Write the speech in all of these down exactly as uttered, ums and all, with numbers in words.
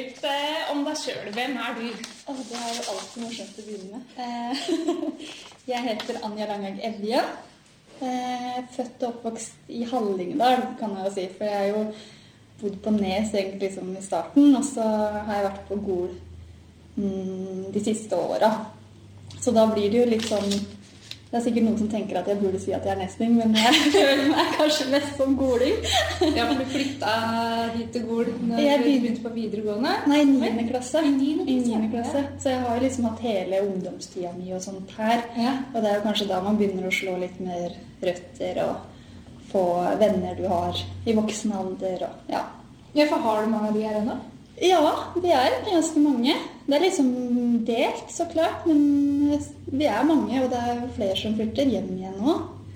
litt eh, om deg selv. Hvem er du? Åh, det er jo alltid morsomt å begynne med. Eh, jeg heter Anja Langhaug Evje. Eh, født og oppvokst i Hallingdal, kan jeg jo si. For jeg har jo bodd på Nes egentlig liksom i starten, og så har jeg vært på Gol mm, de siste åra. Så da blir det jo litt sånn... Det er sikkert noen som tenker at jeg burde si at jeg er nesting, men jeg føler meg kanskje mest som goling. Ja, for du flyttet hit til Gol når Jeg du begynte på videregående? Nei, niende klasse. I niende I klasse, niende klasse. ja. Så jeg har jo liksom hatt hele ungdomstida mi og sånt her. Ja. Og det er jo kanskje da man begynner å slå litt mer røtter og få venner du har i voksen alder og ja. Ja, for har du mange av de her ennå? Ja, det er ganske mange. Det er liksom delt, så klart, men vi er mange, og det er flere som flytter hjem igjen nå.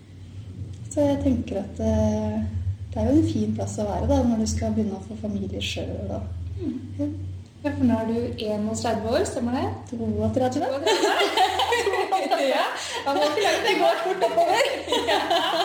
Så jeg tenker at eh, det er jo en fin plass å være da, når du skal begynne å få familie selv. Da. Mm. Ja. Ja, for nå er du trenuetretti år, stemmer det? trettito. Ja, man må ikke lage det går fort oppover. Ja.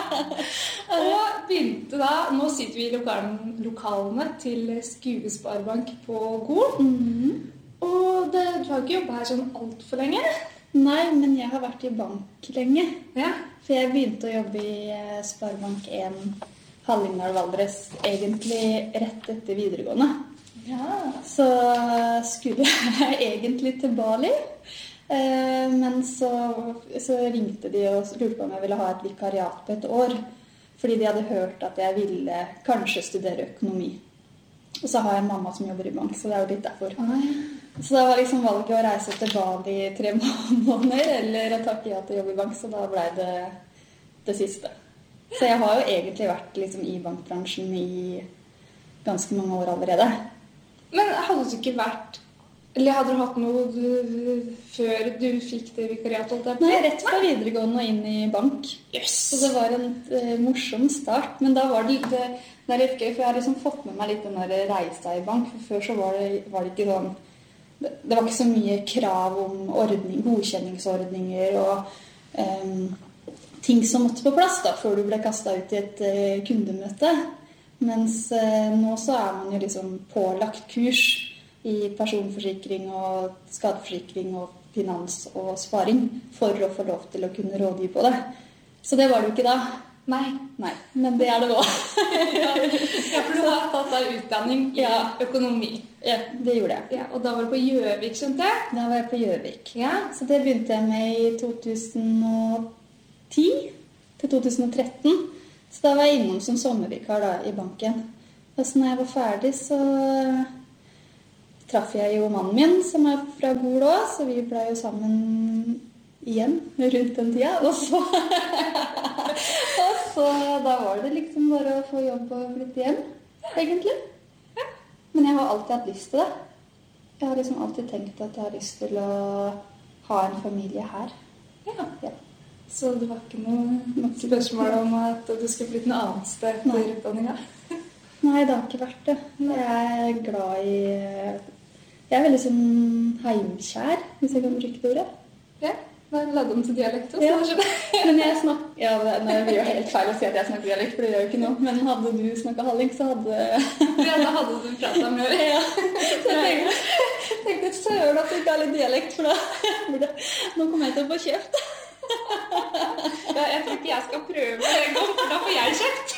Og begynte da, nå sitter vi i lokalen, lokalene til Skuesparebank på Gol. Mm-hmm. Og det, du har ikke jobbet her sånn alt for lenge? Nei, men jeg har vært i bank lenge. Ja. For jeg begynte å jobbe i eh, Sparebank en Hallingdal Valdres egentlig rett etter videregående. Ja. Så skulle jeg egentlig til Bali, eh, men så, så ringte de og lurte på om jeg ville ha et vikariat på et år, fordi de hadde hørt at jeg ville kanskje studere økonomi. Og så har jeg en mamma som jobber i bank, så det er jo litt derfor. Ah. Så da var liksom valget å reise til Bali i tre måneder, eller å takke ja til å jobbe i bank, så da ble det det siste. Så jeg har jo egentlig vært liksom i bankbransjen i ganske mange år allerede. Men hadde du ikke vært, eller hadde du hatt noe du, før du fikk det vikariatet? Nei, rett fra videregående og inn i bank. Yes. Så det var en uh, morsom start, men da var det, det, det er litt gøy, for jeg har liksom fått med meg litt den der reisa i bank, for før så var det, var det ikke sånn, det, det var ikke så mye krav om ordning, godkjenningsordninger og um, ting som måtte på plass da, før du ble kastet ut i et uh, kundemøte. Mens eh, nå så er man jo liksom pålagt kurs i personforsikring og skadeforsikring og finans og sparing for å få lov til å kunne rådgi på det. Så det var det jo ikke da. Nei. Nei, men det er det nå. Ja, for du har tatt deg utdanning i Ja. økonomi. Ja, det gjorde jeg. Ja, og da var du på Gjøvik, skjønte jeg? Da var jeg på Gjøvik. Ja. Så det begynte jeg med i to tusen og ti til to tusen og tretten. Så da var jeg innom som sommervikar da, i banken. Og så når jeg var ferdig, så traff jeg jo mannen min, som er fra Gol også, så vi ble jo sammen igjen rundt den tida. Og så, og så da var det liksom bare å få jobb og flytte hjem, egentlig. Men jeg har alltid hatt lyst til det. Jeg har liksom alltid tenkt at jeg har lyst til å ha en familie her. Ja. Ja. Så det var ikke noe spørsmål om at du skulle flytte noe annet sted for utdanningen? Nei, det har ikke vært det. Jeg er glad i... Jeg er veldig sånn heimkjær, hvis jeg kan bruke det ordet. Ja, da la du om til dialekt også, Ja. skjønner jeg. Men jeg snakker... Ja, det nei, det blir jo helt feil å si at jeg snakker dialekt, for det gjør jo ikke noe. Men hadde du snakket halling, så hadde... Ja, da hadde du pratet med meg. Ja, så jeg tenkte, tenkte søren at du ikke har litt dialekt, for da... Nå kommer jeg til å få kjeft. Ja, jeg tror ikke jeg skal prøve det en gang, for da får jeg kjeft.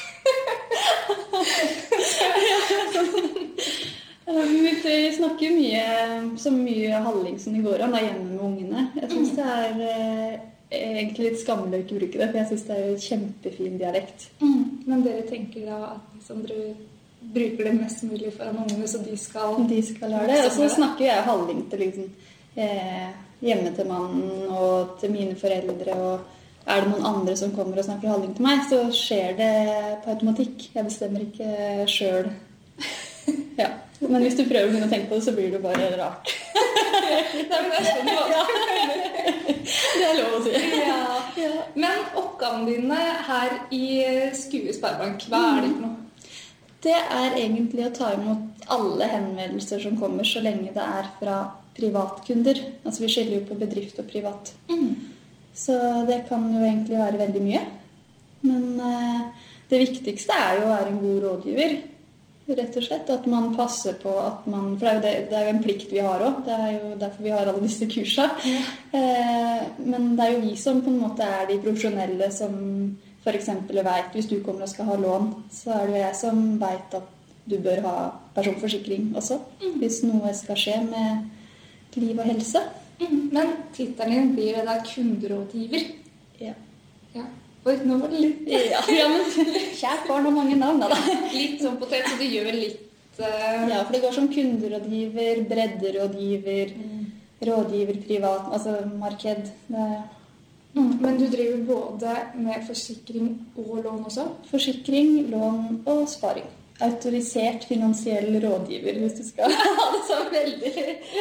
Vi snakker mye, så mye halling som det går an, da, hjemme med ungene. Jeg synes det er eh, egentlig litt skammelig å ikke bruke det, for jeg synes det er en kjempefin dialekt. Mm. Men dere tenker da at liksom, dere bruker det mest mulig foran ungene, så de skal... De skal lære det. Og så snakker jeg halling til liksom, eh, hjemme til mannen og til mine foreldre, og er det noen andre som kommer og snakker halling til meg, så skjer det på automatikk. Jeg bestemmer ikke selv. Ja. Men hvis du prøver å begynne å tenke på det, så blir det bare rart. Nei, men det er sånn hva Det er lov å si. ja. Ja. Men oppgaven dine her i Skuesparebank, hva er det for noe? Det er egentlig å ta imot alle henvendelser som kommer, så lenge det er fra privatkunder. Altså vi skiller jo på bedrift og privat. Mm. Så det kan jo egentlig være veldig mye. Men eh, det viktigste er jo å være en god rådgiver. rett og slett. At man passer på at man... For det er jo, det, det er jo en plikt vi har også. Det er jo derfor vi har alle disse kursene. Ja. Eh, men det er jo vi som på en måte er de profesjonelle som for eksempel vet, hvis du kommer og skal ha lån, så er det jo jeg som vet at du bør ha personforsikring også, mm. hvis noe skal skje med liv og helse. Mm. Men tittelen din blir det da kunderådgiver. Ja. Ja. Oi, nå var det litt... Ja, ja, men kjært barn har mange navn, da. Litt sånn potet, så du gjør litt... Uh... Ja, for det går som kunderådgiver, bredderådgiver, mm. rådgiver, privat, altså marked. Det... Mm. Men du driver både med forsikring og lån også? Forsikring, lån og sparing. Autorisert finansiell rådgiver, hvis du skal ha det så veldig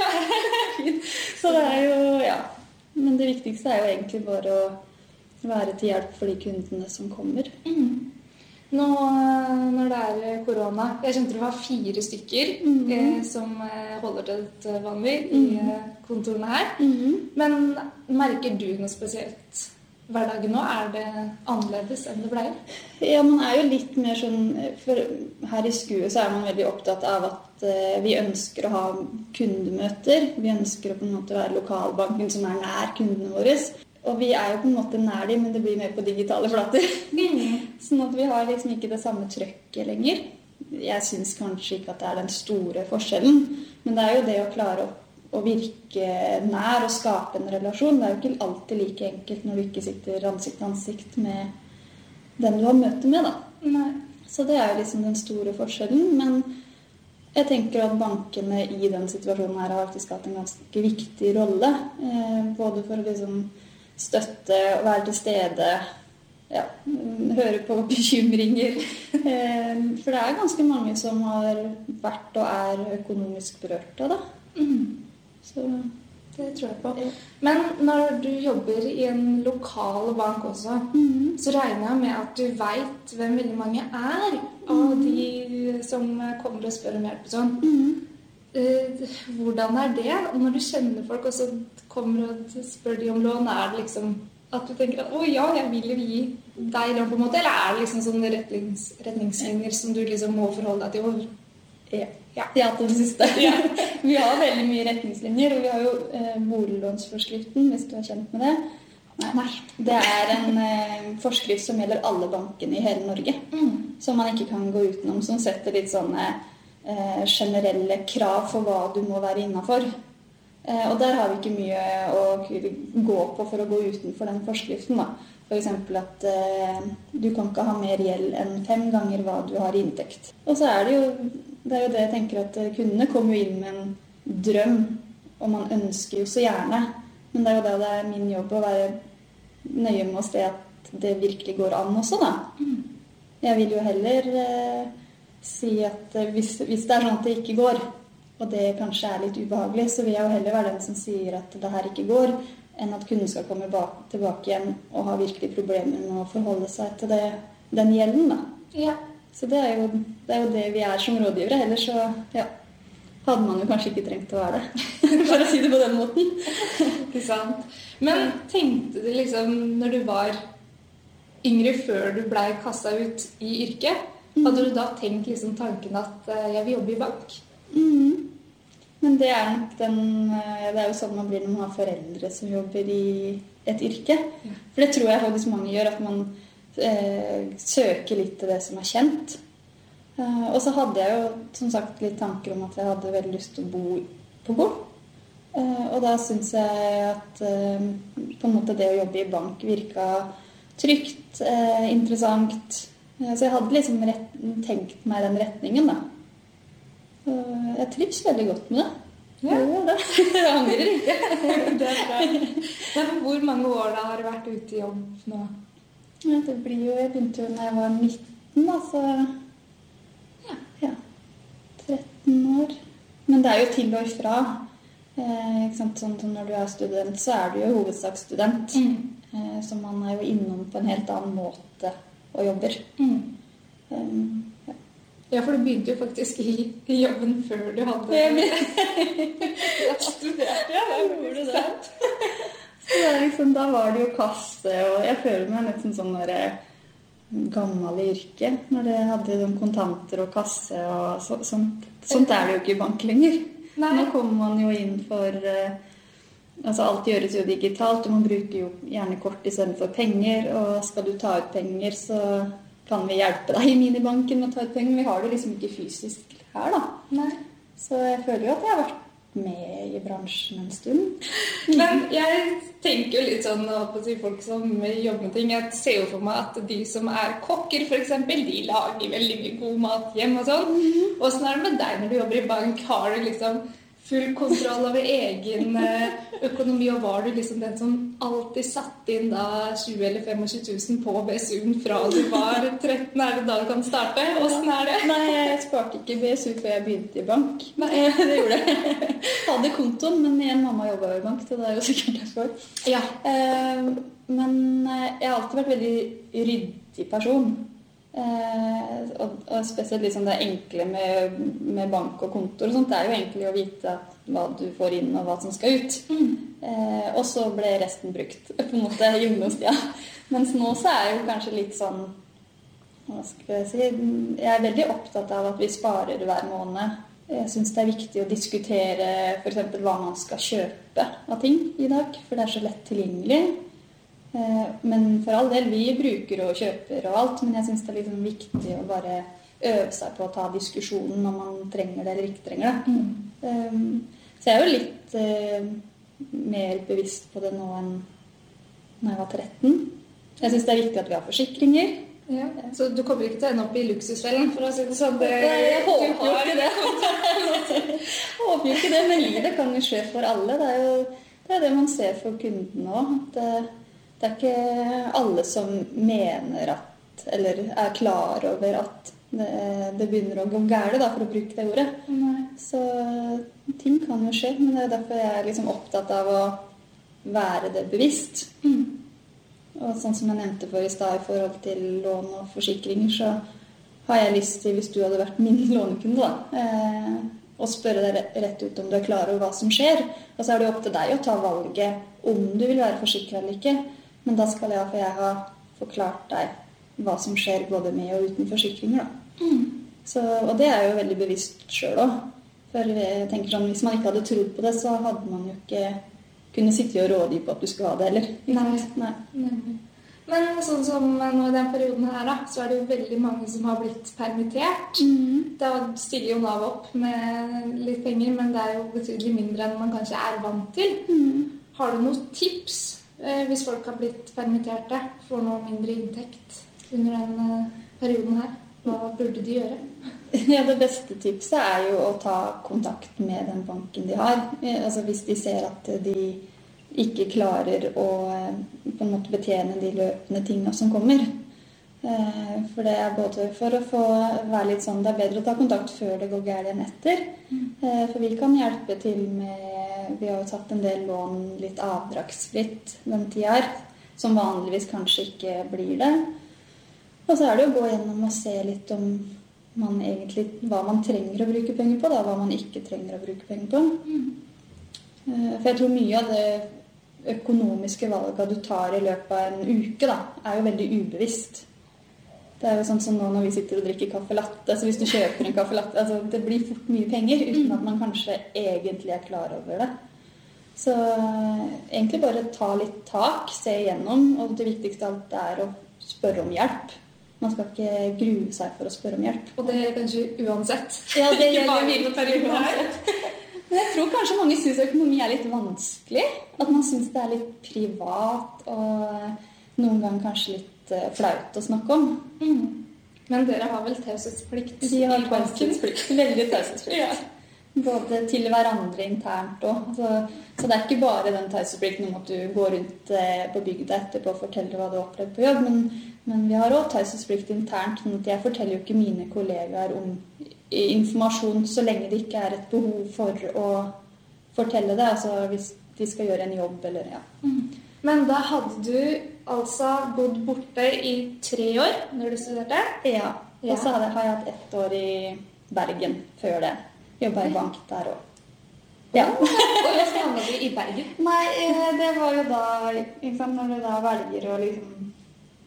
fint. Så det er jo, ja. Men det viktigste er jo egentlig bare å være til hjelp for de kundene som kommer. Mm. Nå når det er korona, jeg skjønte det var fire stykker mm. eh, som holder til vanlig mm. i kontorene her. Mm. Men merker du noe spesielt hverdagen nå? Er det annerledes enn det pleier? Ja, man er jo litt mer sånn, for her i Skue så er man veldig opptatt av at uh, vi ønsker å ha kundemøter. Vi ønsker å på en måte være lokalbanken som er nær kundene våre. Og vi er jo på en måte nær dem, men det blir mer på digitale flater. Mm. Sånn at vi har liksom ikke det samme trøkket lenger. Jeg synes kanskje ikke at det er den store forskjellen, men det er jo det å klare å å virke nær og skape en relasjon. Det er jo ikke alltid like enkelt når du ikke sitter ansikt til ansikt med den du har møte med, da. Nei. Så det er jo liksom den store forskjellen, men jeg tenker at bankene i den situasjonen her har faktisk hatt en ganske viktig rolle, eh, både for å liksom støtte og være til stede, ja, høre på bekymringer. Eh, for det er ganske mange som har vært og er økonomisk berørt av det. Mm. Så det tror jeg på. Ja. Men når du jobber i en lokal bank også, mm. så regner jeg med at du vet hvem veldig mange er av mm. de som kommer og spør om hjelp og sånn. Mm. Uh, hvordan er det? Når du kjenner folk og så kommer og spør de om lån, er det liksom at du tenker at å ja, jeg vil jo gi deg lån på en måte, eller er det liksom sånne retnings, retningslinjer som du liksom må forholde deg til? Ja. Ja, ja, til det siste. Ja. Vi har veldig mye retningslinjer, og vi har jo eh, boliglånsforskriften, hvis du er kjent med det. Nei, Nei. Det er en eh, forskrift som gjelder alle bankene i hele Norge, mm. som man ikke kan gå utenom, som setter litt sånne eh, generelle krav for hva du må være innenfor. Eh, og der har vi ikke mye å gå på for å gå utenfor den forskriften, da. For eksempel at eh, du kan ikke ha mer gjeld enn fem ganger hva du har i inntekt. Og så er det jo det er jo det jeg tenker at kundene kommer jo inn med en drøm, og man ønsker jo så gjerne. Men det er jo det det er min jobb å være nøye med å se at det virkelig går an også, da. Jeg vil jo heller eh, si at hvis, hvis det er sånn at det ikke går, og det kanskje er litt ubehagelig, så vil jeg jo heller være den som sier at det her ikke går, enn at kunden skal komme bak, tilbake igjen og ha virkelig problemer med å forholde seg til det, den gjelden, da. Ja. Så det er, jo, det er jo det vi er som rådgivere. Ellers så ja, hadde man jo kanskje ikke trengt å være det, for å si det på den måten. Ikke sant. Men tenkte du liksom, når du var yngre før du ble kastet ut i yrket, hadde du da tenkt liksom tanken at jeg vil jobbe i bank? Mm. Men det er nok den, det er jo sånn man blir når man har foreldre som jobber i et yrke. For det tror jeg faktisk mange gjør, at man Eh, søke litt til det som er kjent. Eh, og så hadde jeg jo som sagt litt tanker om at jeg hadde veldig lyst til å bo på gård. Eh, og da synes jeg at eh, på en måte det å jobbe i bank virket trygt, eh, interessant. Eh, så jeg hadde liksom rett, tenkt meg den retningen, da. Så jeg trives veldig godt med det. Ja, det, det. Jeg angrer ikke. Det er bra. Men hvor mange år da har du vært ute i jobb nå? Ja, det blir jo, jeg begynte jo når jeg var nitten, altså, ja, ja, tretten år. Men det er jo til og ifra, eh, ikke sant, sånn som når du er student, så er du jo hovedsaksstudent. Mm. Eh, så man er jo innom på en helt annen måte og jobber. Mm. Um, ja. Ja, for du begynte jo faktisk i, i jobben før du hadde studert. Ja, det gjorde du det. Så liksom, da var det jo kasse, og jeg føler meg nesten sånn der, gammel i yrket, når det hadde sånn kontanter og kasse og så, sånt. Sånt er det jo ikke i bank lenger. Nei. Nå kommer man jo inn for eh, altså alt gjøres jo digitalt, og man bruker jo gjerne kort i stedet for penger, og skal du ta ut penger, så kan vi hjelpe deg i minibanken med å ta ut penger. Vi har det liksom ikke fysisk her da. Nei. Så jeg føler jo at jeg har vært med i bransjen en stund. Men jeg tenker jo litt sånn på folk som jobber med ting. Jeg ser jo for meg at de som er kokker, for eksempel, de lager veldig mye god mat hjemme og sånn. Mm-hmm. Hvordan er det med deg når du jobber i bank? Har du liksom full kontroll over egen økonomi, og var du liksom den som alltid satt inn da tjue eller tjuefem tusen på B S U-en fra du var tretten, er det da du kan starte? Hvordan er det? Nei, jeg sparte ikke B S U før jeg begynte i bank. Nei, det gjorde jeg. Jeg hadde kontoen, men igjen, mamma jobbet i bank, så det er jo sikkert derfor. Ja. Men jeg har alltid vært veldig ryddig person. Eh, og, og spesielt liksom det enkle med, med bank og kontor og sånt, det er jo egentlig å vite hva du får inn og hva som skal ut. Mm. Eh, og så ble resten brukt på en måte gymnastia. Mens nå så er jeg jo kanskje litt sånn, hva skal jeg si, jeg er veldig opptatt av at vi sparer hver måned. Jeg synes det er viktig å diskutere for eksempel hva man skal kjøpe av ting i dag, for det er så lett tilgjengelig. Men for all del, vi bruker og kjøper og alt, men jeg synes det er liksom viktig å bare øve seg på å ta diskusjonen om man trenger det eller ikke trenger det. Mm. Så jeg er jo litt uh, mer bevisst på det nå enn når jeg var tretten. Jeg synes det er viktig at vi har forsikringer. Ja. Så du kommer ikke til å ende opp i luksusfellen, for å si det sånn? Det, jeg håper jo ikke det. Jeg håper jo ikke det, men livet kan jo skje for alle. Det er jo det, er det man ser for kunden nå, at det er ikke alle som mener at, eller er klar over at det, det begynner å gå gærent, da, for å bruke det ordet. Nei. Så ting kan jo skje, men det er derfor jeg er liksom opptatt av å være det bevisst. Mm. Og sånn som jeg nevnte for i stad i forhold til lån og forsikringer, så har jeg lyst til, hvis du hadde vært min lånekunde, da, eh, å spørre deg rett ut om du er klar over hva som skjer. Og så er det opp til deg å ta valget om du vil være forsikret eller ikke. Men da skal jeg, for jeg har forklart deg hva som skjer både med og uten forsikringer. Da. Mm. Så, og det er jo veldig bevisst selv også. For jeg tenker sånn, hvis man ikke hadde trodd på det, så hadde man jo ikke kunnet sitte og rådgi på at du skulle ha det heller. Nei. Nei. Nei. Men sånn som nå i den perioden her, da, så er det jo veldig mange som har blitt permittert. Mm. Da stiller jo Nav opp med litt penger, men det er jo betydelig mindre enn man kanskje er vant til. Mm. Har du noen tips? Hvis folk har blitt permitterte, får noe mindre inntekt under denne perioden her, hva burde de gjøre? Ja, det beste tipset er jo å ta kontakt med den banken de har. Altså hvis de ser at de ikke klarer å på en måte betjene de løpende tingene som kommer. For det er både for å få være litt sånn, det er bedre å ta kontakt før det går gærent enn etter. For vi kan hjelpe til med, vi har jo tatt en del lån litt avdragsfritt den tida her, som vanligvis kanskje ikke blir det. Og så er det å gå gjennom og se litt om man egentlig, hva man trenger å bruke penger på, da, hva man ikke trenger å bruke penger på. For jeg tror mye av det økonomiske valget du tar i løpet av en uke da, er jo veldig ubevisst. Det er jo sånn som nå når vi sitter og drikker kaffe latte, så hvis du kjøper en kaffe latte, altså det blir fort mye penger uten at man kanskje egentlig er klar over det. Så egentlig bare ta litt tak, se igjennom, og det viktigste av alt er å spørre om hjelp. Man skal ikke grue seg for å spørre om hjelp. Og det er kanskje uansett. Ja, det gjelder mye perioden uansett. Men jeg tror kanskje mange synes økonomi er litt vanskelig. At man synes det er litt privat, og noen ganger kanskje litt flaut å snakke om. Mm. Men dere har vel taushetsplikt? De har taushetsplikt. Veldig taushetsplikt. Ja. Både til hverandre internt også. Så, så det er ikke bare den taushetsplikten om at du går rundt på bygda etterpå og forteller hva du har opplevd på jobb, men, men vi har også taushetsplikt internt. Sånn at jeg forteller jo ikke mine kollegaer om informasjon så lenge det ikke er et behov for å fortelle det. Altså hvis de skal gjøre en jobb eller ja. Mm. Men da hadde du altså bodd borte i tre år når du studerte? Ja, og så hadde, har jeg hatt ett år i Bergen før det. Jobbet i bank der også. Ja. Og hvordan havnet du i Bergen? Nei, det var jo da, ikke sant, når du da velger å liksom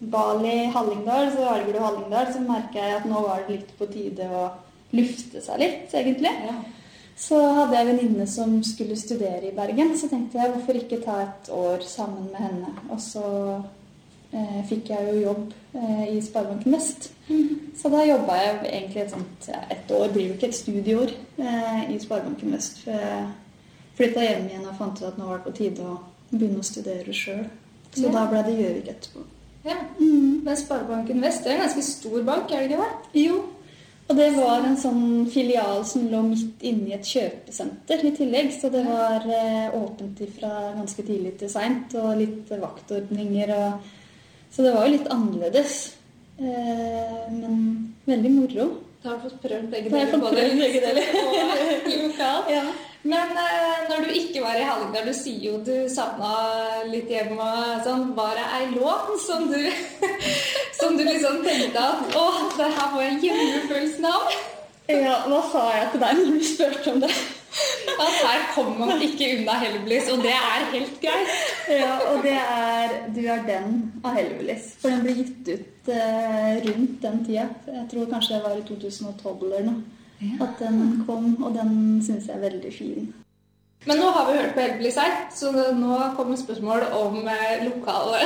Bali, Hallingdal, så velger du Hallingdal, så merker jeg at nå var det litt på tide å lufte seg litt, egentlig. Ja. Så hadde jeg en venninne som skulle studere i Bergen, så tenkte jeg hvorfor ikke ta et år sammen med henne. Og så eh, fikk jeg jo jobb eh, i Sparebanken Vest. Mm. Så da jobbet jeg egentlig et sånt, ja, et år, blir jo ikke et studieår eh, i Sparebanken Vest. For jeg flyttet hjem igjen og fant ut at nå var det på tide å begynne å studere selv. Så Ja. da ble det Gjøvik etterpå. Ja. Mm. Men Sparebanken Vest, det er en ganske stor bank, er det ikke det? Jo, og det var en sånn filial som lå midt inne i et kjøpesenter i tillegg, så det var eh, åpent fra ganske tidlig til sent, og litt vaktordninger, og, så det var jo litt annerledes, eh, men veldig moro. Da har du fått prøvd begge Da har jeg deler fått på det. prøvd begge deler. Og lokalt. Ja. Men eh, når du ikke var i Hallingdal, du sier jo du savnet litt hjemme og sånn, var det ei låt som du, som du liksom tenkte at, åh, det her var hjemmefølelsen av? Ja, hva sa jeg til deg når du spurte om det? At her kommer man ikke unna Hellbillies, og det er helt greit. Ja, og det er Du er den av Hellbillies, for den ble gitt ut eh, rundt den tida. Jeg tror kanskje det var i to tusen og tolv eller noe. Ja. At den kom, og den synes jeg er veldig fin. Men nå har vi hørt på Hellbillies her, så nå kommer spørsmål om eh, lokale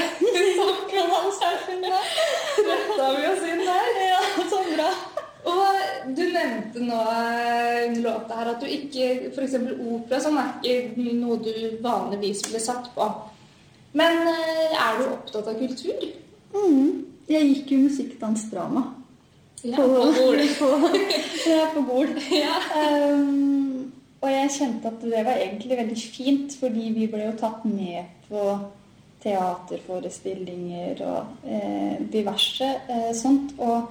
samfunnet. Retta vi oss inn der. Ja, så bra. Og du nevnte nå eh, under låta her at du ikke, for eksempel opera, sånn er ikke noe du vanligvis ble satt på. Men eh, er du opptatt av kultur? Mm. Jeg gikk jo musikk, dans, drama. Ja, på, på Gol. på, ja, på Gol. Ja. Um, og jeg kjente at det var egentlig veldig fint, fordi vi ble jo tatt med på teaterforestillinger og eh, diverse eh, sånt. Og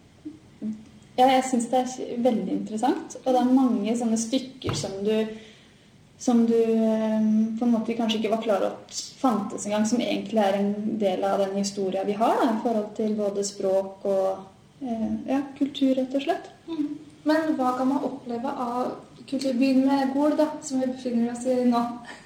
ja, jeg synes det er veldig interessant. Og det er mange sånne stykker som du, som du eh, på en måte kanskje ikke var klar over at fantes en gang, som egentlig er en del av den historien vi har, da, i forhold til både språk og ja, kultur, rett og slett. Mm. Men hva kan man oppleve av kulturbyen med Gol, da, som vi befinner oss i nå?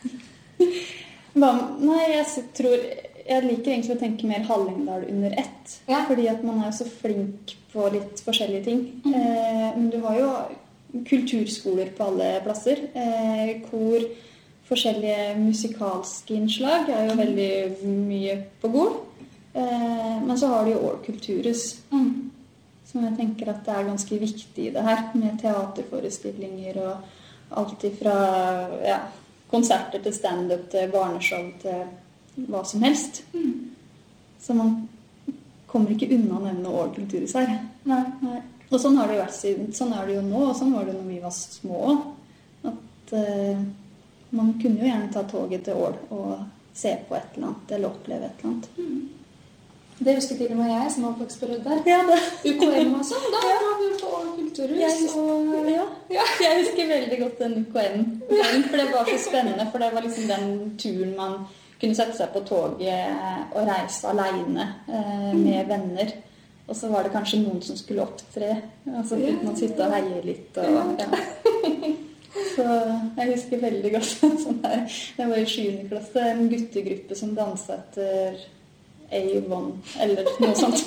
Hva, nei, jeg tror Jeg liker egentlig å tenke mer Hallingdal under ett. Ja. Fordi at man er jo så flink på litt forskjellige ting. Mm. Eh, men du har jo kulturskoler på alle plasser. Eh, kor, forskjellige musikalske innslag er jo veldig mye på Gol. Eh, men så har du jo År Kulturhus. Mm. Som jeg tenker at det er ganske viktig i det her, med teaterforestillinger og alt ifra ja, konserter til stand-up til barneshow til hva som helst. Mm. Så man kommer ikke unna å nevne År Kulturhus her. Nei. Nei. Og sånn har det jo vært siden, sånn er det jo nå, og sånn var det når vi var små. At uh, man kunne jo gjerne ta toget til År og se på et eller annet, eller oppleve et eller annet. Mm. Det husker til og med jeg, som var faktisk på Rød der. Ja, det. U K M og sånn, da var vi jo på År Kulturhus. Jeg husker, og, ja. ja. Jeg husker veldig godt den U K M, for det var så spennende, for det var liksom den turen man kunne sette seg på toget og reise alene eh, med venner. Og så var det kanskje noen som skulle opptre, og så fikk man sitte og heie litt. Og, ja. Så jeg husker veldig godt sånn der. Det var i sjuende klasse, en guttegruppe som danset etter Avon, eller noe sånt.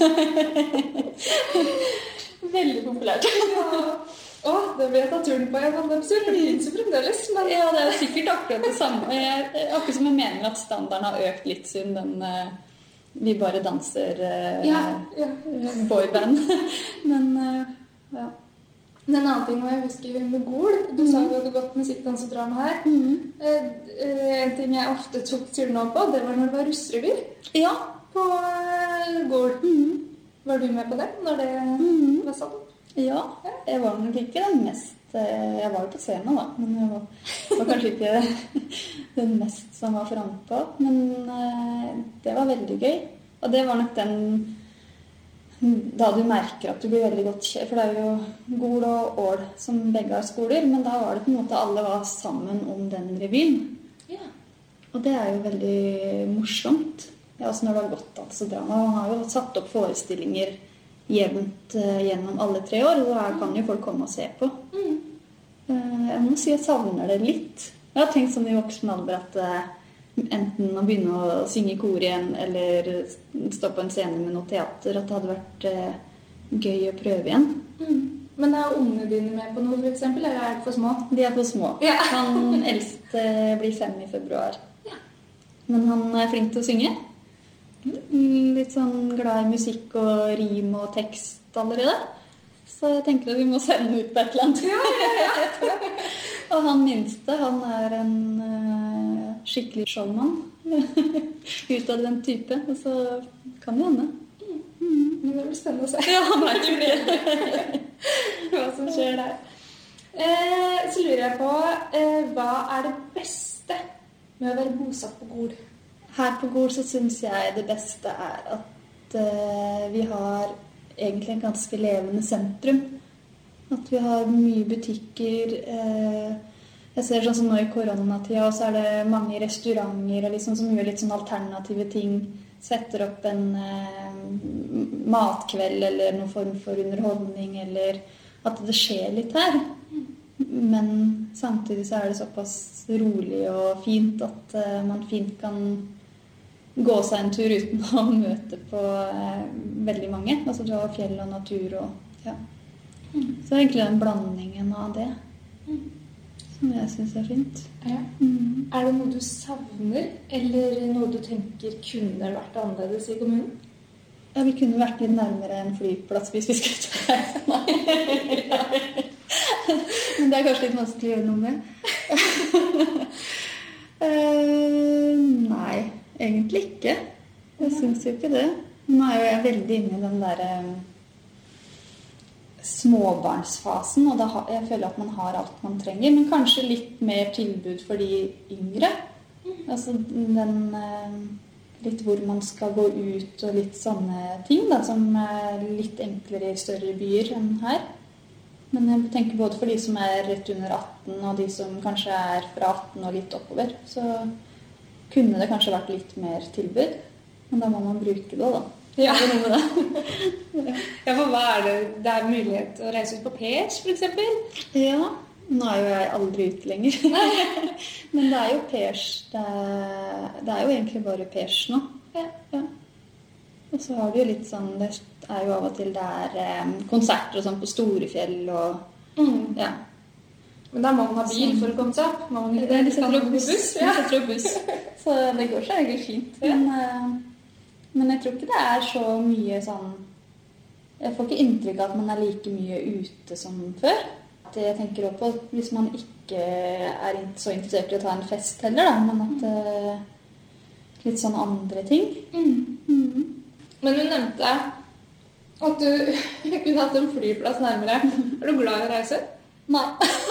Veldig populært. Ja. Å, det vil jeg ta turen på en annen episode, for det finnes jo fremdeles. Men... Ja, det er sikkert akkurat det samme. Jeg, akkurat som jeg mener at standarden har økt litt siden den uh, vi bare danser uh, ja, ja. boyband. Men uh, ja. En annen ting må jeg huske med Gol. Du mm. sa jo at du gått musikk, dans og drama her. Mm. Uh, uh, en ting jeg ofte tok turen opp på, det var når det var russrevy. Ja. På uh, Gol. Mm. Var du med på det når det mm. var sånn? Ja, jeg var nok ikke den mest Jeg var jo på scenen da, men jeg var, var kanskje ikke den mest som var fremme på. Men uh, det var veldig gøy. Og det var nok den da du merker at du blir veldig godt kjent. For det er jo Gol og Ål som begge har skoler, men da var det på en måte alle var sammen om den revyen. Ja. Og det er jo veldig morsomt. Ja, altså når det har gått dansedrama. Man har jo satt opp forestillinger jevnt uh, gjennom alle tre år, og da kan jo folk komme og se på. Mm. Uh, jeg må si jeg savner det litt. Jeg har tenkt sånn i voksen alder at uh, enten å begynne å synge i kor igjen, eller stå på en scene med noe teater, at det hadde vært eh, gøy å prøve igjen. Mm. Men er ungene dine med på noe, for eksempel, eller er de for små? De er for små. Ja. Han eldste blir fem i februar. Ja. Men han er flink til å synge. Litt sånn glad i musikk og rim og tekst allerede. Så jeg tenker at vi må sende ut på et eller annet. Ja, ja, ja. Og han minste, han er en uh, skikkelig showman. Utadvendt type. Og så kan det hende. Mm. Mm. Det blir spennende å se. Ja, han vet jo det. Hva som skjer der. Eh, så lurer jeg på, eh, hva er det beste med å være bosatt på Gol? Her på Gol så synes jeg det beste er at uh, vi har egentlig en ganske levende sentrum. At vi har mye butikker. Uh, jeg ser sånn som nå i koronatida, og så er det mange restauranter og liksom, som gjør litt sånn alternative ting. Setter opp en uh, matkveld eller noen form for underholdning, eller at det skjer litt her. Men samtidig så er det såpass rolig og fint at uh, man fint kan gå seg en tur uten å møte på uh, veldig mange. Altså du har fjell og natur og ja. Mm. Så egentlig den blandingen av det mm. som jeg synes er fint. Ja. Mm. Er det noe du savner, eller noe du tenker kunne vært annerledes i kommunen? Ja, vi kunne vært litt nærmere en flyplass hvis vi skulle ta reise. Ja. Men det er kanskje litt vanskelig å gjøre noe med. uh, nei, egentlig ikke. Jeg synes jo ikke det. Nå er jo jeg veldig inne i den der um, småbarnsfasen, og da ha, jeg føler at man har alt man trenger, men kanskje litt mer tilbud for de yngre. Altså den uh, litt hvor man skal gå ut og litt sånne ting da, som er litt enklere i større byer enn her. Men jeg tenker både for de som er rett under atten og de som kanskje er fra atten og litt oppover, så kunne det kanskje vært litt mer tilbud. Men da må man bruke det da. Ja, det er noe med det. Ja, for hva er det? Det er mulighet å reise ut på Pers, for eksempel? Ja, nå er jo jeg aldri ute lenger. Men det er jo Pers, det er, det er jo egentlig bare Pers nå. Ja. Ja. Og så har du jo litt sånn, det er jo av og til det er eh, konserter og sånn på Storefjell og, mm. ja. Men da må man ha bil for å komme seg opp. Må man ikke det? De setter opp buss. buss. Ja. De setter opp buss. Så det går så egentlig fint. Men, eh, men jeg tror ikke det er så mye sånn, jeg får ikke inntrykk av at man er like mye ute som før. Jeg tenker også på hvis man ikke er så interessert i å ta en fest heller, da, men at eh, litt sånn andre ting. Mm. Mm. Men du nevnte at du kunne hatt en flyplass nærmere. Er du glad i å reise? Nei.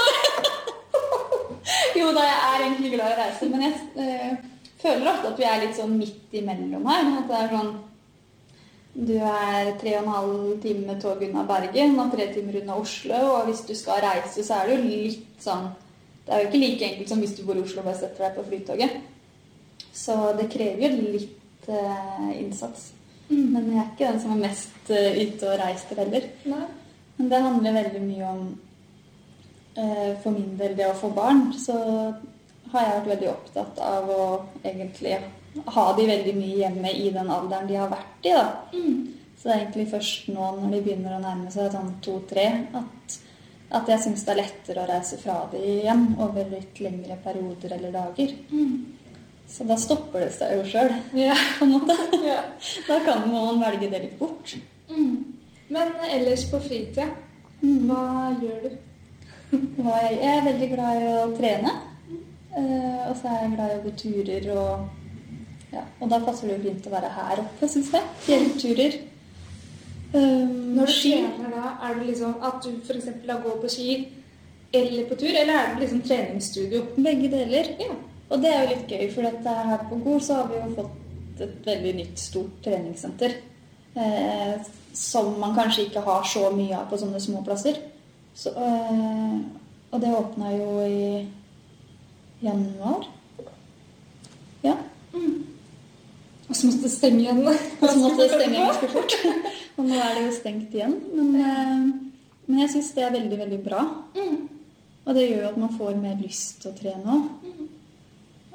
Jo da, jeg er egentlig glad i å reise, men jeg eh, føler ofte at vi er litt sånn midt imellom her. At det er sånn, du er tre og en halv time med tog unna Bergen, og tre timer unna Oslo, og hvis du skal reise så er det jo litt sånn, det er jo ikke like enkelt som hvis du bor i Oslo og bare setter deg på flytoget. Så det krever jo litt eh, innsats. Mm. Men jeg er ikke den som er mest uh, ute og reiser heller. Nei. Men det handler veldig mye om, uh, for min del, det å få barn. Så har jeg vært veldig opptatt av å egentlig ha de veldig mye hjemme i den alderen de har vært i. Da. Mm. Så det er egentlig først nå når de begynner å nærme seg sånn to-tre, at, at jeg synes det er lettere å reise fra de igjen over litt lengre perioder eller dager. Mm. Så da stopper det seg jo selv, ja. på en måte. Ja. Da kan man velge det litt bort. Mm. Men ellers på fritida, Mm. hva gjør du? Jeg er veldig glad i å trene, og så er jeg glad i å gå turer, og, ja, og da passer det jo fint å være her oppe, synes jeg. Fjellturer. Um, Når du ski. trener da, er det liksom at du for eksempel da går på ski eller på tur, eller er det liksom treningsstudio? Begge deler. Ja. Og det er jo litt gøy, for at her på Gol så har vi jo fått et veldig nytt, stort treningssenter. Eh, som man kanskje ikke har så mye av på sånne små plasser. Så, eh, og det åpnet jo i januar. Ja. Mm. Og så måtte det stenge igjen. Og så måtte det stenge ganske fort. Og nå er det jo stengt igjen. Men, eh, men jeg synes det er veldig, veldig bra. Mm. Og det gjør jo at man får mer lyst til å trene også.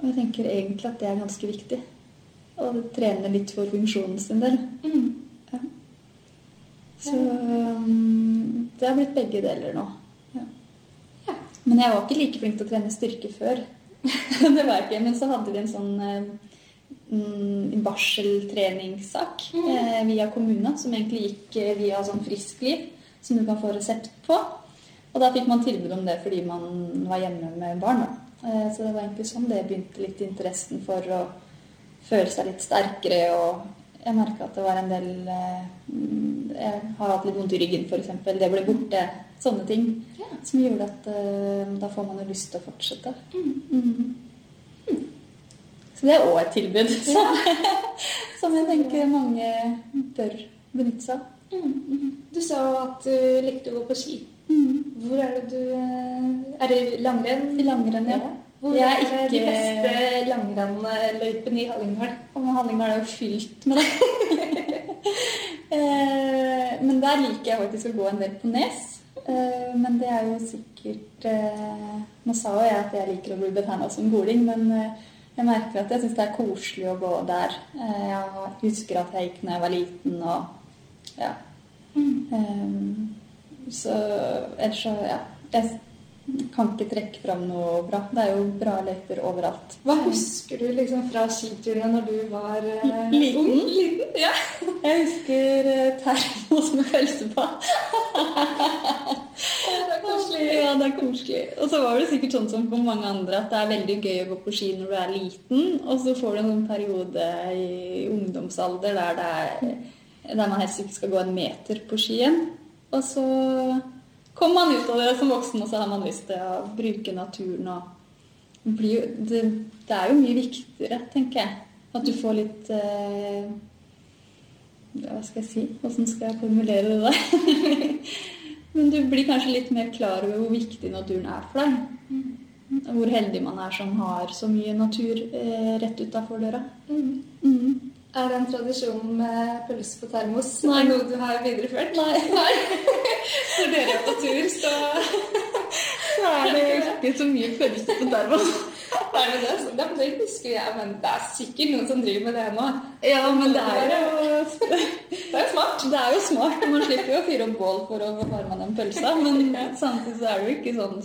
Og jeg tenker egentlig at det er ganske viktig. Å trene litt for funksjonen sin del. Mm. Ja. Så um, det har blitt begge deler nå. Ja. Ja. Men jeg var ikke like flink til å trene styrke før. Det var jeg ikke. Men så hadde vi en sånn mm, barseltreningssak Mm. eh, via kommunen, som egentlig gikk eh, via sånn friskliv, som du kan få resept på. Og da fikk man tilbud om det fordi man var hjemme med barn. Da. Eh, så det var egentlig sånn det begynte litt interessen for å føle seg litt sterkere. Og jeg merket at det var en del eh, Jeg har hatt litt vondt i ryggen, for eksempel. Det ble borte. Sånne ting Ja. som gjorde at eh, da får man jo lyst til å fortsette. Mm. Mhm. Så det er også et tilbud som, som jeg tenker mange bør benytte seg av. Mm. Du sa jo at du likte å gå på ski. Mhm. Hvor er det du eh, Er det langrenn? I langrenn, ja. Hvor Jeg er er de ikke- beste langrennløypene i Hallingdal? Og Hallingdal er jo fylt med det. Eh, Men der liker jeg faktisk å gå en del på Nes. Eh, Men det er jo sikkert eh, Nå sa jo jeg at jeg liker å bli betegnet som goling, men eh, jeg merker at jeg synes det er koselig å gå der. Eh, Jeg husker at jeg gikk når jeg var liten, og ja. Eh, Så ellers så, ja. Jeg kan ikke trekke fram noe bra. Det er jo bra løyper overalt. Hva husker du liksom fra skiturene når du var eh, Liten? ung? Liten? Ja. Jeg husker eh, termos med pølse på. Det er koselig. Ja, det er koselig. Og så var det sikkert sånn som for mange andre at det er veldig gøy å gå på ski når du er liten, og så får du en sånn periode i ungdomsalder der, det er, der man helst ikke skal gå en meter på skien. Og så kommer man ut av det som voksen, og så har man lyst til å bruke naturen. Og det, blir jo, det, det er jo mye viktigere, tenker jeg. At du får litt eh, Hva skal jeg si? Hvordan skal jeg formulere det der? Men du blir kanskje litt mer klar over hvor viktig naturen er for deg. Hvor heldig man er som har så mye natur eh, rett utenfor døra. Mm. Mm. Er det en tradisjon med pølse på termos? Nei. Er det noe du har videreført? Nei. Når dere er på tur, så Så er det ikke så mye pølse på termos. er det det. Ja, men det husker jeg, men det er sikkert noen som driver med det nå. Ja, men det er jo Det er smart. Det er jo smart, og man slipper jo å fyre opp bål for å varme den pølsa, men samtidig så er det jo ikke sånn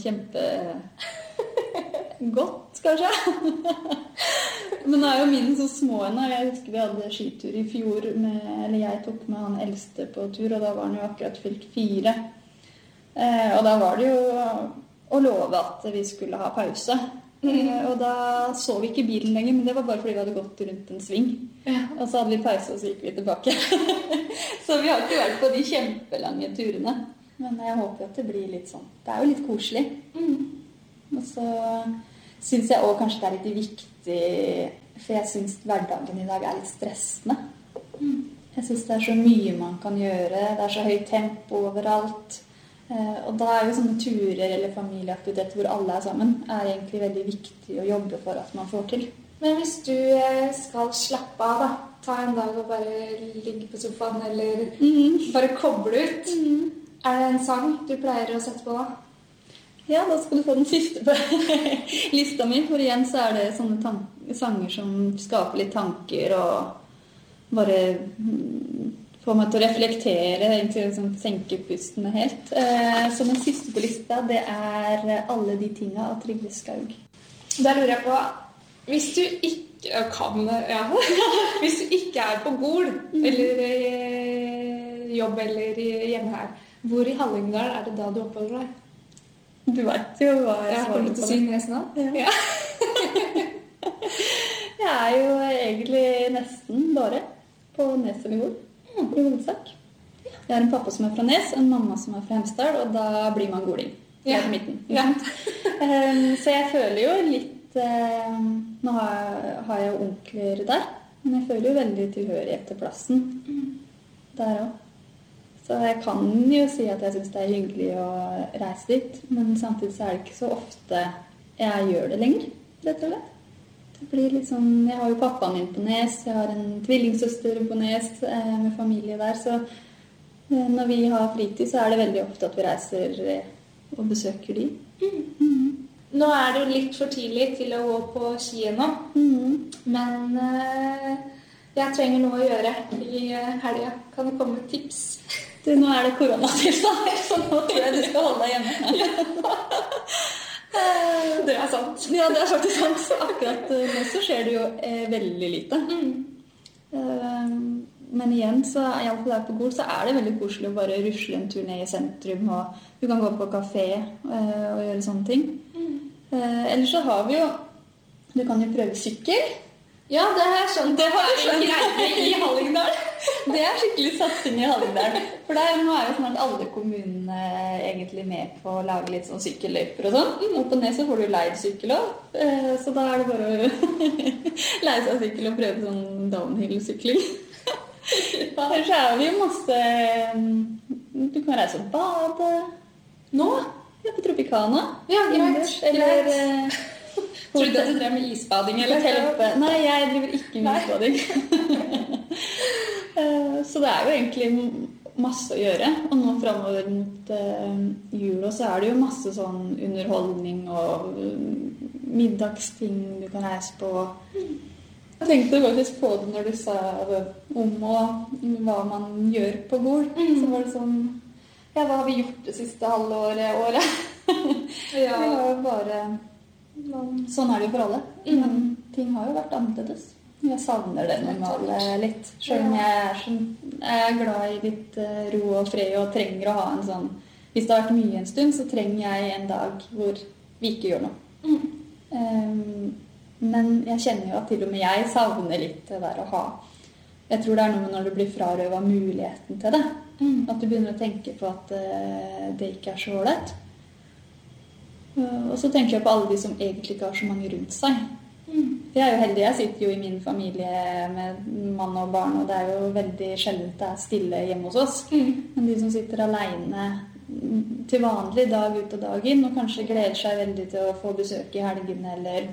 kjempegodt, kanskje. Men nå er jo mine så små ennå. Jeg husker vi hadde skitur i fjor, med, eller jeg tok med han eldste på tur, og da var han jo akkurat fylt fire. Eh, og da var det jo å love at vi skulle ha pause. Eh, og da så vi ikke bilen lenger, men det var bare fordi vi hadde gått rundt en sving. Ja. Og så hadde vi pause, og så gikk vi tilbake. Så vi har ikke vært på de kjempelange turene. Men jeg håper at det blir litt sånn. Det er jo litt koselig. Mm. Og så synes jeg også kanskje det er litt viktig, for jeg synes hverdagen i dag er litt stressende. Mm. Jeg synes det er så mye man kan gjøre, det er så høyt tempo overalt. Eh, og da er jo sånne turer eller familieaktiviteter hvor alle er sammen, er egentlig veldig viktig å jobbe for at man får til. Men hvis du eh, skal slappe av, da, ta en dag og bare ligge på sofaen, eller bare koble ut, er det en sang du pleier å sette på da? Ja, da skal du få den siste på lista mi, for igjen så er det sånne tank- sanger som skaper litt tanker og bare mm, får meg til å reflektere, egentlig sånn, senke pustene helt. Eh, så den siste på lista, det er Alle de tinga av Trygve Skaug. Da lurer jeg på, hvis du ikke kan, ja, hvis du ikke er på Gol, eller eh, jobb eller hjemme her, hvor i Hallingdal er det da du oppholder deg? Du vet jo hva jeg Jeg svarer kommer på til å det. si Nes nå. Ja. Ja. Jeg er jo egentlig nesten bare på Nes eller Gol, i hovedsak. Jeg har en pappa som er fra Nes, en mamma som er fra Hemsedal, og da blir man goling. Ja. Helt i midten. Ja. Um, så jeg føler jo litt um, Nå har jeg, har jeg jo onkler der, men jeg føler jo veldig tilhørighet til plassen der også. Så jeg kan jo si at jeg synes det er hyggelig å reise dit, men samtidig så er det ikke så ofte jeg gjør det lenger, rett og slett. Det blir litt sånn, jeg har jo pappaen min på Nes, jeg har en tvillingsøster på Nes eh, med familie der, så eh, når vi har fritid så er det veldig ofte at vi reiser eh, og besøker de. Mm. Nå er det jo litt for tidlig til å gå på ski ennå, Mm. men eh, jeg trenger noe å gjøre i eh, helga. Kan det komme tips? Du, nå er det koronatilstand, så nå tror jeg du skal holde deg hjemme. Det er sant. Ja, det er faktisk sant. Akkurat eh, nå så skjer det jo eh, veldig lite. Mm. Eh, men igjen, så i alle fall her på Gol, så er det veldig koselig å bare rusle en tur ned i sentrum, og du kan gå på kafé eh, og gjøre sånne ting. Mm. Eh, ellers så har vi jo, du kan jo prøve sykkel. Ja, det har jeg skjønt. Det har du skjønt. Det er en greie i Hallingdal. Det er skikkelig satsing i Hallingdal. For der, nå er jo snart alle kommunene egentlig med på å lage litt sånn sykkelløyper og sånn. Opp og ned så får du leid sykkel også. Eh, Så da er det bare å leie seg sykkel og prøve sånn downhill-sykling. Ellers så er det jo masse, du kan reise og bade. Nå? Ja, på Tropicana. Ja, greit. Innendørs, Eller greit. eh, Trodde du at du drev med isbading, eller? hotell på- Nei, jeg driver ikke med isbading. Eh, Så det er jo egentlig masse å gjøre. Og nå fremover mot eh, jula så er det jo masse sånn underholdning og eh, middagsting du kan reise på. Jeg tenkte faktisk på det når du sa det om og hva man gjør på Gol. Så var det sånn, ja, hva har vi gjort det siste halvåret, året? Ja. Det var jo bare, sånn er det jo for alle. Men ting har jo vært annerledes. Jeg savner det normale litt. Selv om jeg er, sånn, jeg er glad i litt eh, ro og fred og trenger å ha en sånn, hvis det har vært mye en stund, så trenger jeg en dag hvor vi ikke gjør noe. Mm. Um, men jeg kjenner jo at til og med jeg savner litt det der å ha. Jeg tror det er noe med når du blir frarøvet muligheten til det. Mm. At du begynner å tenke på at uh, det ikke er så ålreit. Uh, og så tenker jeg på alle de som egentlig ikke har så mange rundt seg. Mm. For jeg er jo heldig, jeg sitter jo i min familie med mann og barn, og det er jo veldig sjeldent det er stille hjemme hos oss. Mm. Men de som sitter alene til vanlig dag ut og dag inn, og kanskje gleder seg veldig til å få besøk i helgen, eller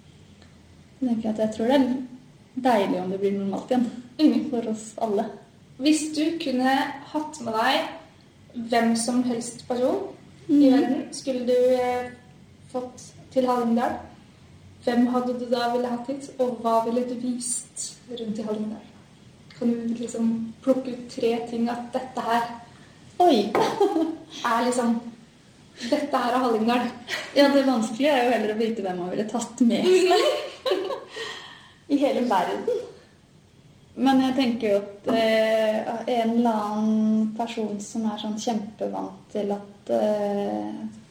så tenker jeg at jeg tror det er deilig om det blir normalt igjen Mm. for oss alle. Hvis du kunne hatt med deg hvem som helst person i verden, skulle du eh, fått til Hallingdal, hvem hadde du da ville hatt hit, og hva ville du vist rundt i Hallingdal? Kan du liksom plukke ut tre ting at dette her Oi! er liksom, dette her er Hallingdal. Ja, det vanskelige er jo heller å vite hvem man ville tatt med seg i hele verden. Men jeg tenker jo at eh, en eller annen person som er sånn kjempevant til at eh,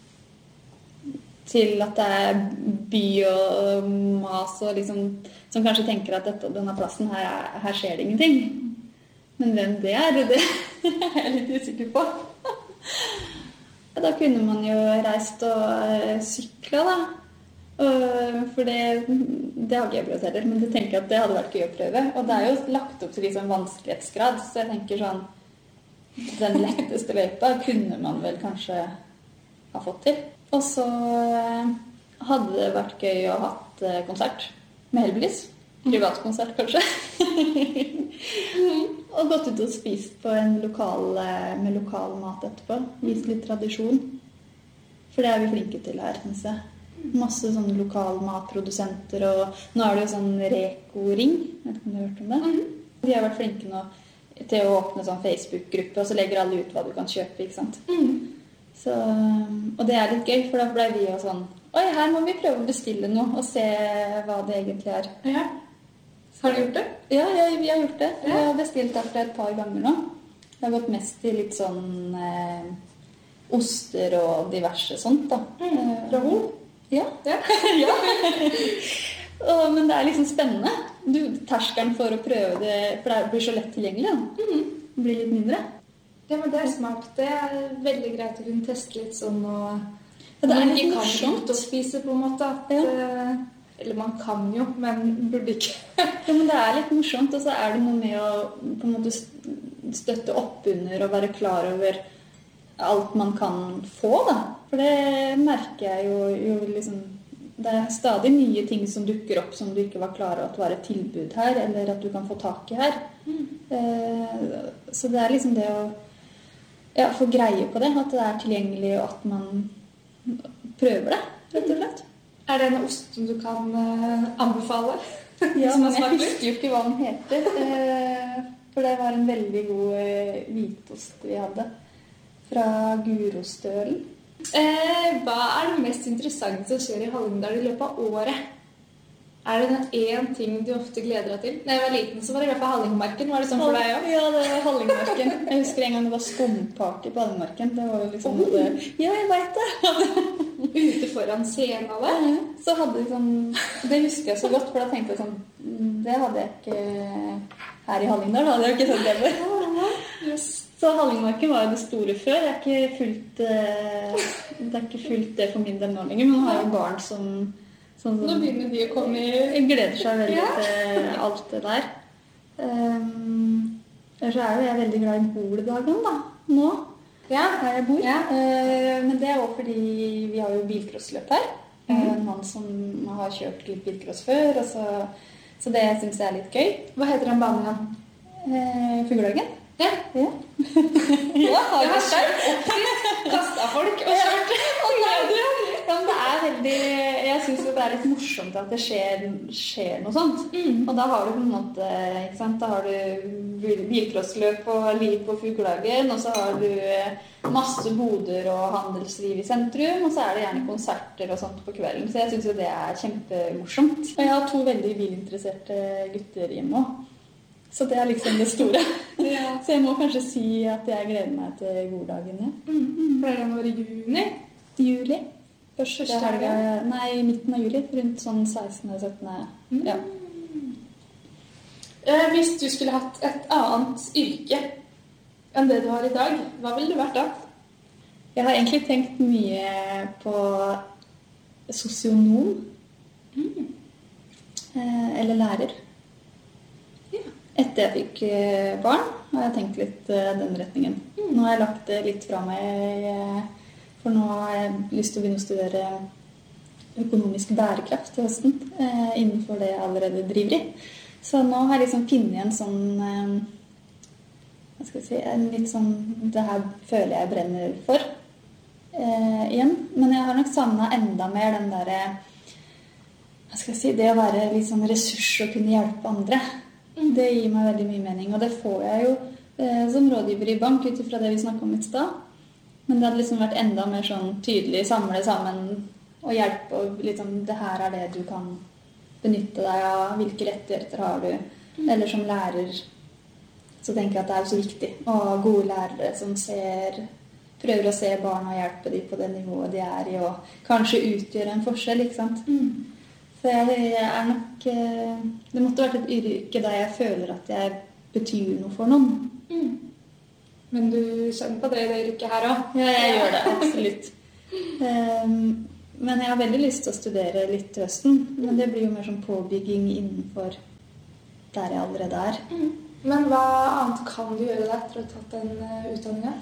til at det er by og mas og liksom, som kanskje tenker at dette, denne plassen her, er, her skjer det ingenting. Men hvem det er, det er jeg litt usikker på. Da kunne man jo reist og eh, sykla da. Og for det, det har ikke jeg prøvd heller, men jeg tenker at det hadde vært gøy å prøve. Og det er jo lagt opp til liksom vanskelighetsgrad, så jeg tenker sånn, den letteste løypa kunne man vel kanskje ha fått til. Og så eh, hadde det vært gøy å ha hatt eh, konsert med Hellbillies. Privatkonsert kanskje. Og gått ut og spist på en lokal, eh, med lokal mat etterpå. Vist litt tradisjon. For det er vi flinke til her, synes jeg. Masse sånne lokal matprodusenter, og nå er det jo sånn Reko-ring. Vet ikke om du har hørt om det? De har vært flinke nå til å åpne sånn Facebook-gruppe, og så legger alle ut hva du kan kjøpe, ikke sant? Så, og det er litt gøy, for da ble vi jo sånn, oi, her må vi prøve å bestille noe, og se hva det egentlig er. Ja. Har du gjort det? Ja, jeg, vi har gjort det. Vi Ja. har bestilt derfra et par ganger nå. Det har gått mest til litt sånn eh, oster og diverse sånt da. Mm. Fra Hol? Ja. Ja. Ja. Og, men det er liksom spennende. Du, terskelen for å prøve det, for det blir så lett tilgjengelig da. Det blir litt mindre. Ja, men det er smart. Det er veldig greit å kunne teste litt sånn, og Ja, det er man litt ikke kan morsomt. ut og spise på en måte. At, Ja. eh, eller man kan jo, men burde ikke. Ja, men det er litt morsomt, og så er det noe med å på en måte støtte opp under og være klar over alt man kan få da. For det merker jeg jo, jo liksom, det er stadig nye ting som dukker opp som du ikke var klar over at var et tilbud her, eller at du kan få tak i her. Mm. Eh, så det er liksom det å ja, få greie på det, at det er tilgjengelig og at man prøver det, rett og slett. Er det en ost som du kan uh, anbefale? Ja, Som men har jeg smakt litt? husker jo ikke hva den heter. Eh, for det var en veldig god eh, hvitost vi hadde. Fra Gurostølen. Eh, hva er det mest interessante som skjer i Hallingdal i løpet av året? Er det én ting du ofte gleder deg til? Da jeg var liten, så var det i hvert fall Hallingmarken. Var det sånn for deg òg? Ja, det var Hallingmarken. Jeg husker en gang det var skumparty på Hallingmarken. Det var jo liksom Oh. det. Ja, jeg vet det! Ute foran scenen av det? Så hadde vi sånn, det husker jeg så godt, for da tenkte jeg sånn, det hadde jeg ikke her i Hallingdal, hadde jeg ikke sett det før. Yes. Så Hallingmarken var jo det store før. Det er ikke fullt, eh, det er ikke fullt det for min del nå lenger, men nå har jeg jo barn som, som, Nå som begynner de å komme i... jeg gleder seg veldig Ja. til alt det der. Um, ellers er jo jeg veldig glad i Boledagen da, nå. Ja. Her jeg bor. Ja. Eh, men det er også fordi vi har jo bilcrossløp her. Mhm. Eh, En mann som har kjørt litt bilcross før, og så, så det synes jeg er litt gøy. Hva heter den banen igjen? Eh, Fuglehagen? Ja. Ja. ja, har Jeg du har vært der? kjørt opp dit, kastet folk og kjørt. Ja, men det er veldig, jeg synes jo det er litt morsomt at det skjer, skjer noe sånt. Mm. Og da har du på en måte, ikke sant, da har du bilcrossløp og liv på Fuglehagen, og så har du masse boder og handelsliv i sentrum, og så er det gjerne konserter og sånt på kvelden. Så jeg synes jo det er kjempemorsomt. Og jeg har to veldig bilinteresserte gutter hjemme også. Så det er liksom det store. Ja. Så jeg må kanskje si at jeg gleder meg til goddagen, ja. Mm. Pleier den å være i juni? Juli. Første Første helga, nei, midten av juli, rundt sånn sekstende syttende Ja. Eh, Hvis du skulle hatt et annet yrke enn det du har i dag, hva ville det vært da? Jeg har egentlig tenkt mye på sosionom. Eh, eller lærer. Ja. Etter jeg fikk eh, barn, har jeg tenkt litt eh, den retningen. Nå har jeg lagt det litt fra meg, eh, for nå har jeg lyst til å begynne å studere økonomisk bærekraft til høsten, eh, innenfor det jeg allerede driver i. Så nå har jeg liksom finnet en sånn, eh, hva skal jeg si, en litt sånn, det her føler jeg brenner for eh, igjen. Men jeg har nok savnet enda mer den der, hva skal jeg si, det å være litt sånn ressurs og kunne hjelpe andre. Det gir meg veldig mye mening, og det får jeg jo eh, som rådgiver i bank ut fra det vi snakket om i stad. Men det hadde liksom vært enda mer sånn tydelig, samle sammen og hjelpe, og liksom, det her er det du kan benytte deg av, hvilke rettigheter har du, eller som lærer, så tenker jeg at det er jo så viktig, å ha gode lærere som ser, prøver å se barna og hjelpe dem på det nivået de er i, og kanskje utgjøre en forskjell, ikke sant? Så jeg er nok, det måtte vært et yrke der jeg føler at jeg betyr noe for noen. Mm. Men du kjenner på det i det yrket her også? Ja, jeg gjør det, absolutt. Um, men jeg har veldig lyst til å studere litt til høsten, men det blir jo mer sånn påbygging innenfor der jeg allerede er. Mm. Men hva annet kan du gjøre da etter å ha tatt den uh, utdanningen?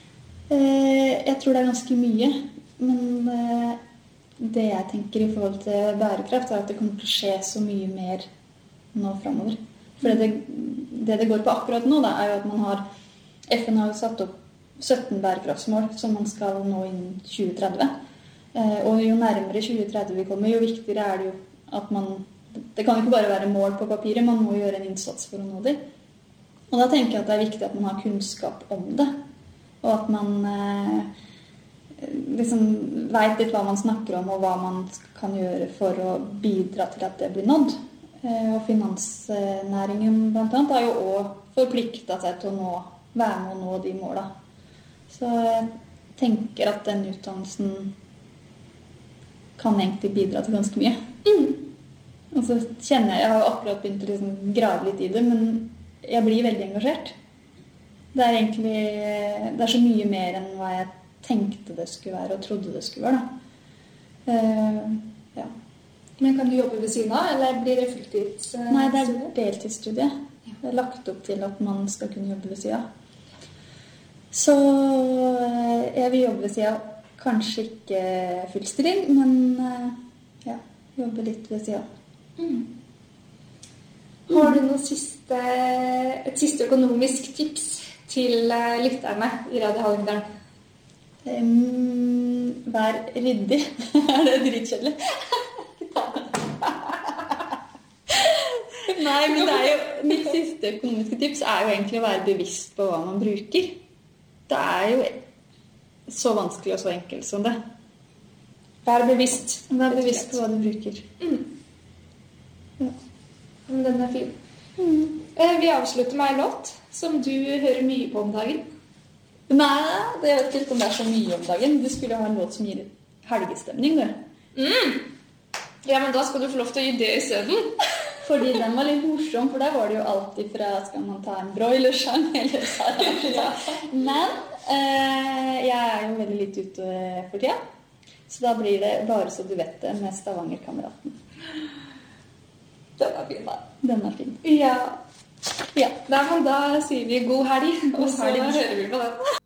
Uh, jeg tror det er ganske mye, men uh, det jeg tenker i forhold til bærekraft er at det kommer til å skje så mye mer nå fremover. For det, det det går på akkurat nå da, er jo at man har, F N har satt opp sytten bærekraftsmål som man skal nå innen tjue tretti. Eh, og jo nærmere tjue tretti vi kommer, jo viktigere er det jo at man, det kan jo ikke bare være mål på papiret, man må gjøre en innsats for å nå dem. Og da tenker jeg at det er viktig at man har kunnskap om det, og at man eh, liksom vet litt hva man snakker om, og hva man kan gjøre for å bidra til at det blir nådd. Og finansnæringen blant annet har jo også forpliktet seg til å nå, være med å nå de målene. Så jeg tenker at den utdannelsen kan egentlig bidra til ganske mye. Mm. Og så kjenner jeg, jeg har jo akkurat begynt å liksom grave litt i det, men jeg blir veldig engasjert. Det er egentlig, det er så mye mer enn hva jeg tenkte det skulle være, og trodde det skulle være da. Uh, ja. Men kan du jobbe ved siden av, eller blir det fulltidsstudie? Nei, det er deltidsstudie. Det er lagt opp til at man skal kunne jobbe ved siden. Så jeg vil jobbe ved siden. Kanskje ikke fullstilling, men ja, jobbe litt ved siden. Mm. Har du noe siste, et siste økonomisk tips til lytterne i Radio Hallingdal? Um, vær ryddig. Er det dritkjedelig? Nei, men det er jo, mitt siste økonomiske tips er jo egentlig å være bevisst på hva man bruker. Det er jo så vanskelig og så enkelt som det. Vær bevisst. Vær bevisst på hva du bruker. Mm. Ja. Men den er fin. Mm. Vi avslutter med en låt som du hører mye på om dagen. Nei, det vet ikke om det er så mye om dagen. Du skulle ha en låt som gir helgestemning, du. Mm. Ja, men da skal du få lov til å gi det i stedet. Fordi den var litt morsom, for der var det jo alltid fra skal man ta en broilersang eller sarasja. Men eh, jeg er jo veldig litt ute for tida, så da blir det bare så du vet det med Stavanger-kameraten. Den er fin, da. Den er fin. Ja. Ja. Da, da sier vi god helg, og så helg. hører vi på den.